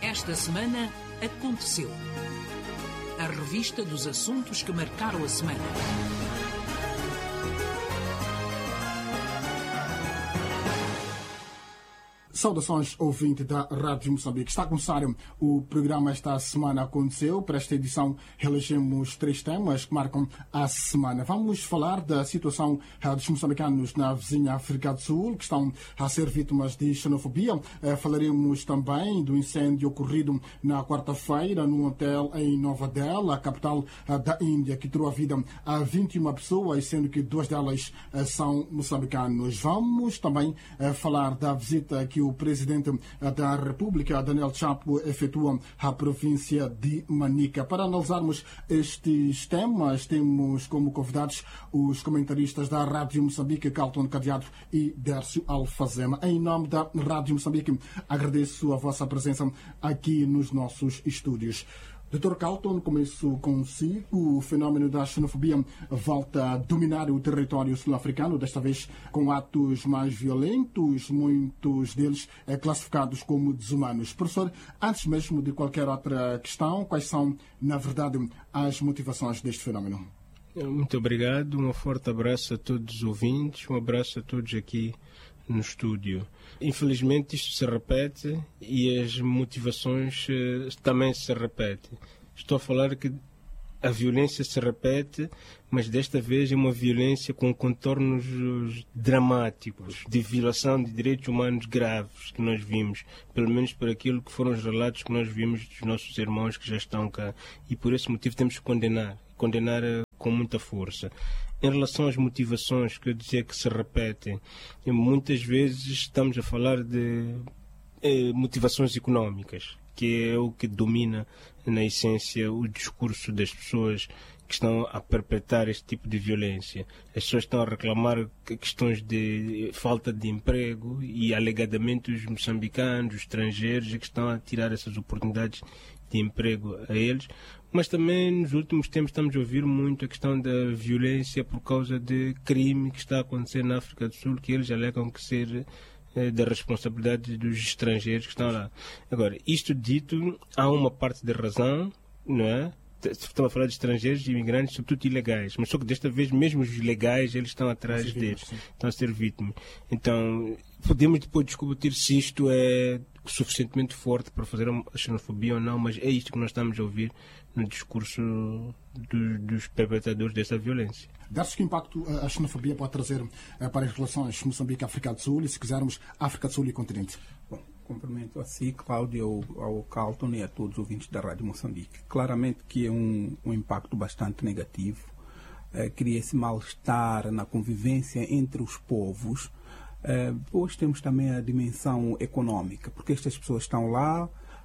Esta semana aconteceu. A revista dos assuntos que marcaram a semana. Saudações, ouvinte da Rádio Moçambique. Está a começar o programa Esta Semana Aconteceu. Para esta edição, reelegemos 3 temas que marcam a semana. Vamos falar da situação dos moçambicanos na vizinha África do Sul, que estão a ser vítimas de xenofobia. Falaremos também do incêndio ocorrido na quarta-feira num hotel em Nova Delhi, a capital da Índia, que tirou a vida a 21 pessoas, sendo que 2 delas são moçambicanos. Vamos também falar da visita que o presidente da República, Daniel Chapo, efetua à província de Manica. Para analisarmos estes temas, temos como convidados os comentaristas da Rádio Moçambique, Carlton Cadeado e Dércio Alfazema. Em nome da Rádio Moçambique, agradeço a vossa presença aqui nos nossos estúdios. Dr. Carlton, começo consigo. O fenómeno da xenofobia volta a dominar o território sul-africano, desta vez com atos mais violentos, muitos deles classificados como desumanos. Professor, antes mesmo de qualquer outra questão, quais são, na verdade, as motivações deste fenómeno? Muito obrigado, um forte abraço a todos os ouvintes, um abraço a todos aqui no estúdio. Infelizmente isto se repete e as motivações também se repetem. Estou a falar que a violência se repete, mas desta vez é uma violência com contornos dramáticos, de violação de direitos humanos graves que nós vimos, pelo menos por aquilo que foram os relatos que nós vimos dos nossos irmãos que já estão cá. E por esse motivo temos que condenar com muita força. Em relação às motivações que eu dizia que se repetem, muitas vezes estamos a falar de motivações económicas, que é o que domina, na essência, o discurso das pessoas que estão a perpetrar este tipo de violência. As pessoas estão a reclamar questões de falta de emprego e, alegadamente, os moçambicanos, os estrangeiros, que estão a tirar essas oportunidades de emprego a eles. Mas também nos últimos tempos estamos a ouvir muito a questão da violência por causa de crime que está a acontecer na África do Sul, que eles alegam que ser da responsabilidade dos estrangeiros que estão lá. Agora, isto dito, há uma parte de razão, não é? Estamos a falar de estrangeiros e imigrantes, sobretudo ilegais, mas só que desta vez mesmo os legais eles estão atrás deles, estão a ser vítimas. Então, podemos depois discutir se isto é suficientemente forte para fazer a xenofobia ou não, mas é isto que nós estamos a ouvir no discurso dos perpetradores dessa violência. Dá-se que impacto a xenofobia pode trazer para as relações Moçambique-África do Sul e, se quisermos, África do Sul e continente? Bom, cumprimento a si, Cláudio, ao Carlton e a todos os ouvintes da Rádio Moçambique. Claramente que é um impacto bastante negativo. Cria esse mal-estar na convivência entre os povos. Depois temos também a dimensão econômica, porque estas pessoas estão lá,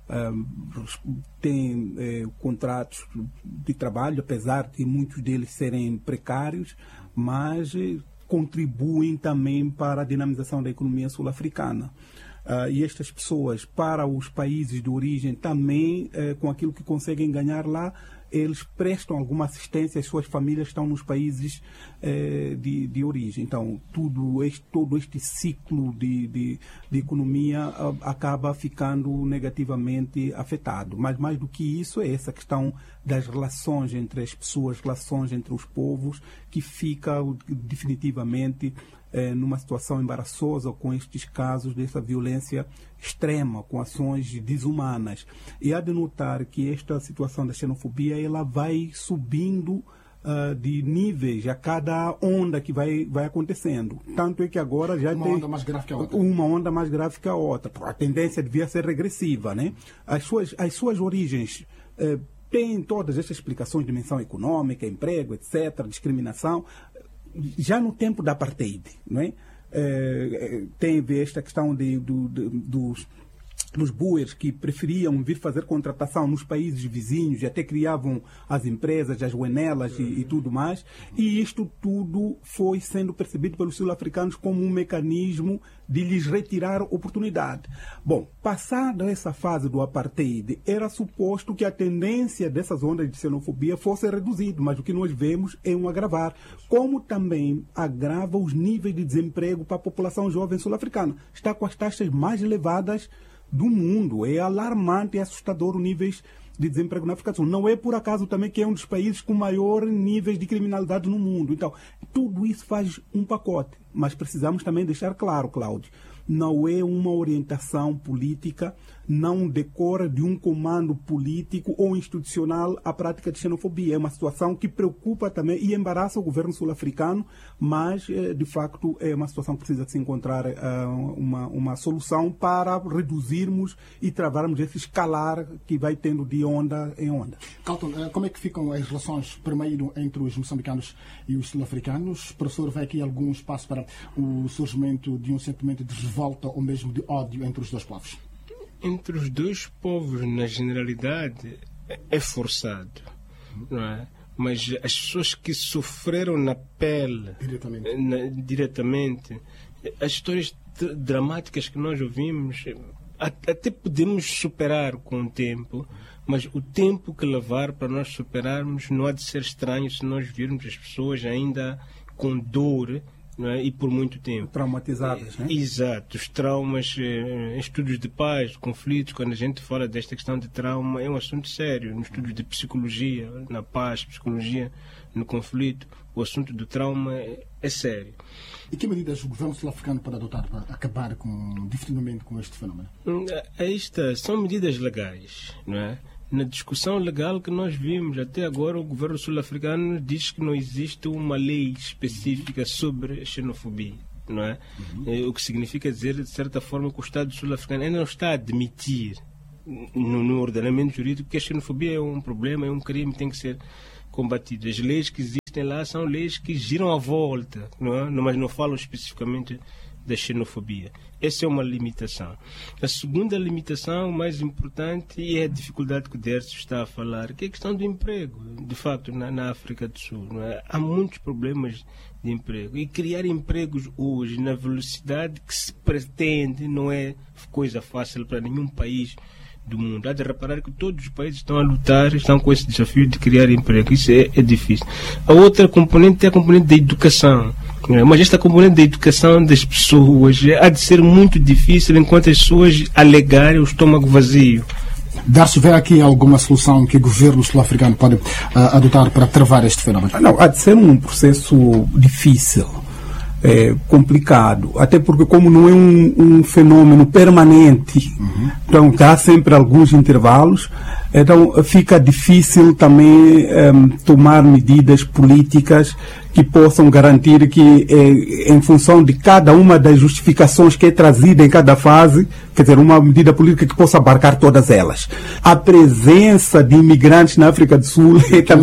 têm contratos de trabalho, apesar de muitos deles serem precários, mas contribuem também para a dinamização da economia sul-africana. E estas pessoas, para os países de origem, também, com aquilo que conseguem ganhar lá, eles prestam alguma assistência, as suas famílias estão nos países de origem. Então, todo este ciclo de economia acaba ficando negativamente afetado. Mas, mais do que isso, é essa questão das relações entre as pessoas, relações entre os povos, que fica definitivamente numa situação embaraçosa com estes casos dessa violência extrema, com ações desumanas. E há de notar que esta situação da xenofobia ela vai subindo de níveis a cada onda que vai acontecendo. Tanto é que agora já uma onda mais grave que a outra. Uma onda mais grave que a outra. A tendência devia ser regressiva, né? As suas origens têm todas estas explicações de dimensão econômica, emprego, etc., discriminação, já no tempo da apartheid, não é? Tem a ver esta questão dos boers que preferiam vir fazer contratação nos países vizinhos e até criavam as empresas, as uenelas e tudo mais. E isto tudo foi sendo percebido pelos sul-africanos como um mecanismo de lhes retirar oportunidade. Bom, passada essa fase do apartheid, era suposto que a tendência dessas ondas de xenofobia fosse reduzida, mas o que nós vemos é um agravar, como também agrava os níveis de desemprego para a população jovem sul-africana. Está com as taxas mais elevadas do mundo. É alarmante e assustador os níveis de desemprego na África do Sul. Não é por acaso também que é um dos países com maior níveis de criminalidade no mundo. Então, tudo isso faz um pacote. Mas precisamos também deixar claro, Cláudio, não é uma orientação política, não decorre de um comando político ou institucional a prática de xenofobia. É uma situação que preocupa também e embaraça o governo sul-africano, mas, de facto, é uma situação que precisa de se encontrar uma solução para reduzirmos e travarmos esse escalar que vai tendo de onda em onda. Carlton, como é que ficam as relações, primeiro, entre os moçambicanos e os sul-africanos? O professor vê aqui algum espaço para o surgimento de um sentimento de revolta ou mesmo de ódio entre os dois povos? Entre os dois povos, na generalidade, é forçado, não é? Mas as pessoas que sofreram na pele diretamente as histórias dramáticas que nós ouvimos, até podemos superar com o tempo, mas o tempo que levar para nós superarmos não há de ser estranho se nós virmos as pessoas ainda com dor, não é? E por muito tempo. Traumatizadas, né? Exato. Os traumas, estudos de paz, conflitos, quando a gente fala desta questão de trauma, é um assunto sério. No estudo de psicologia, na paz, psicologia, no conflito, o assunto do trauma é sério. E que medidas o governo sul-africano pode adotar para acabar definitivamente com este fenómeno? São medidas legais, não é? Na discussão legal que nós vimos até agora, o governo sul-africano diz que não existe uma lei específica sobre xenofobia, não é? O que significa dizer, de certa forma, que o Estado sul-africano ainda não está a admitir no ordenamento jurídico que a xenofobia é um problema, é um crime, tem que ser combatido. As leis que existem lá são leis que giram à volta, não é? Mas não falam especificamente da xenofobia. Essa é uma limitação. A segunda limitação, mais importante, e é a dificuldade que o Dércio está a falar, que é a questão do emprego. De facto, na África do Sul, não é? Há muitos problemas de emprego. E criar empregos hoje, na velocidade que se pretende, não é coisa fácil para nenhum país do mundo. Há de reparar que todos os países estão a lutar, estão com esse desafio de criar emprego. Isso é difícil. A outra componente é a componente da educação. Mas esta componente da educação das pessoas há de ser muito difícil enquanto as pessoas alegarem o estômago vazio. Darcy, vê aqui alguma solução que o governo sul-africano pode adotar para travar este fenómeno? Não, há de ser um processo difícil, complicado, até porque como não é um fenômeno permanente, então há sempre alguns intervalos, então fica difícil também tomar medidas políticas que possam garantir que, em função de cada uma das justificações que é trazida em cada fase, quer dizer, uma medida política que possa abarcar todas elas. A presença de imigrantes na África do Sul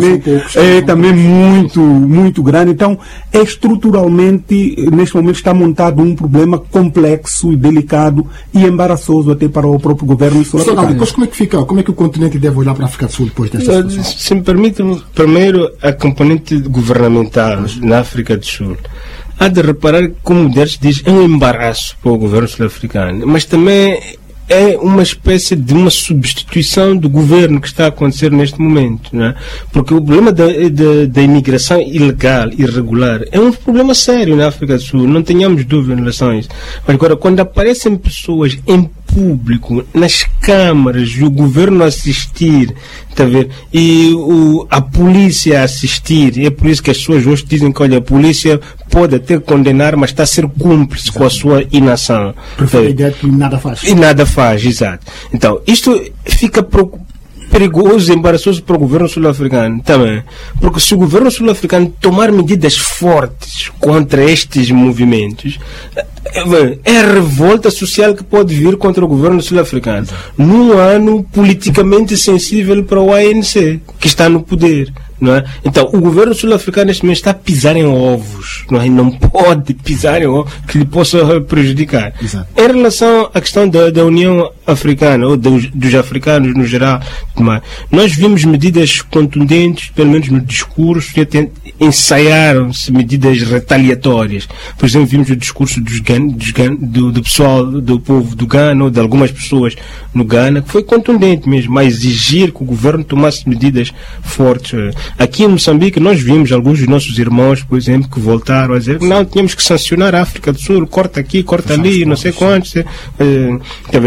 é também muito, muito grande. Então, estruturalmente, neste momento está montado um problema complexo e delicado e embaraçoso até para o próprio governo sul-africano. Depois, como é que fica? Como é que o continente deve olhar para a África do Sul depois desta situação? Se me permite, primeiro, a componente governamental na África do Sul. Há de reparar que, como o Dércio diz, é um embaraço para o governo sul-africano, mas também é uma espécie de uma substituição do governo que está a acontecer neste momento, não é? Porque o problema da imigração ilegal, irregular, é um problema sério na África do Sul, não tenhamos dúvida em relação a isso. Mas agora, quando aparecem pessoas em público, nas câmaras, e o governo assistir, está a ver? E a polícia assistir, e é por isso que as pessoas hoje dizem que, olha, a polícia pode até condenar, mas está a ser cúmplice com a sua inação. Prefere a ideia que nada faz. E nada faz, exato. Então, isto fica perigoso e embaraçoso para o governo sul-africano também. Porque se o governo sul-africano tomar medidas fortes contra estes movimentos, é a revolta social que pode vir contra o governo sul-africano num ano politicamente sensível para o ANC, que está no poder. Não é? Então, o governo sul-africano neste momento está a pisar em ovos, não é? Não pode pisar em ovos que lhe possa prejudicar. Exato. Em relação à questão da União Africana, ou dos africanos no geral, nós vimos medidas contundentes, pelo menos no discurso, e ensaiaram-se medidas retaliatórias. Por exemplo, vimos o discurso do pessoal, do povo do Ghana, ou de algumas pessoas no Ghana, que foi contundente mesmo, a exigir que o governo tomasse medidas fortes. Aqui em Moçambique nós vimos alguns dos nossos irmãos, por exemplo, que voltaram a dizer que não, tínhamos que sancionar a África do Sul, corta aqui, corta ali, não sei quantos. Então,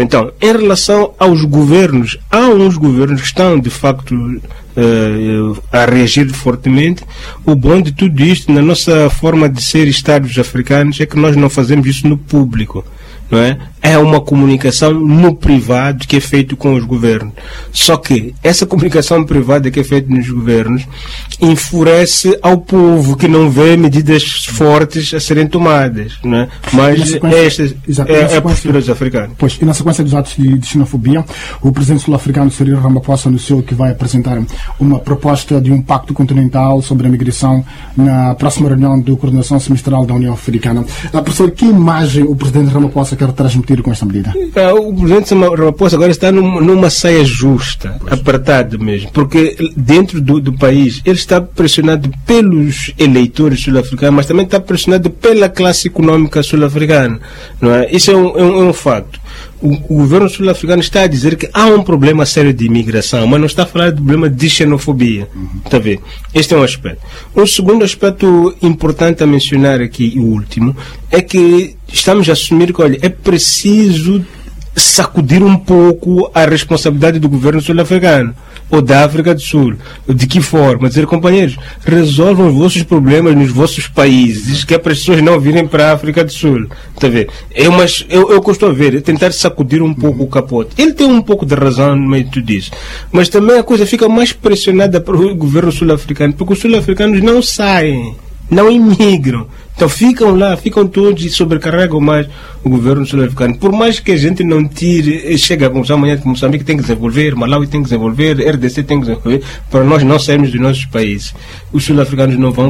em relação aos governos, há uns governos que estão, de facto, a reagir fortemente. O bom de tudo isto, na nossa forma de ser Estados africanos, é que nós não fazemos isso no público. Não é? É uma comunicação no privado que é feito com os governos. Só que essa comunicação privada que é feita nos governos enfurece ao povo que não vê medidas fortes a serem tomadas. Não é? Mas esta é a postura dos africanos. Pois, e na sequência dos atos de xenofobia, o presidente sul-africano Cyril Ramaphosa anunciou que vai apresentar uma proposta de um pacto continental sobre a migração na próxima reunião de coordenação semestral da União Africana. Professor, que imagem o presidente Ramaphosa quer transmitir com esta medida? O presidente Ramaphosa agora está numa saia justa, apertado mesmo, porque dentro do país ele está pressionado pelos eleitores sul-africanos, mas também está pressionado pela classe econômica sul-africana. Não é? Isso é um facto. O governo sul-africano está a dizer que há um problema sério de imigração, mas não está a falar de problema de xenofobia. Está a ver? Este é um aspecto. Um segundo aspecto importante a mencionar aqui, e o último, é que estamos a assumir que, olha, é preciso sacudir um pouco a responsabilidade do governo sul-africano ou da África do Sul. De que forma? Dizer, companheiros, resolvam os vossos problemas nos vossos países, que é para as pessoas não virem para a África do Sul. Está a ver? Eu costumo ver, tentar sacudir um pouco o capote. Ele tem um pouco de razão no meio de tudo isso. Mas também a coisa fica mais pressionada para o governo sul-africano, porque os sul-africanos não saem, não imigram. Então ficam lá, ficam todos e sobrecarregam mais o governo sul-africano. Por mais que a gente não tire, chega a conclusão amanhã que Moçambique tem que desenvolver, Malawi tem que desenvolver, RDC tem que desenvolver, para nós não sairmos dos nossos países. Os sul-africanos não vão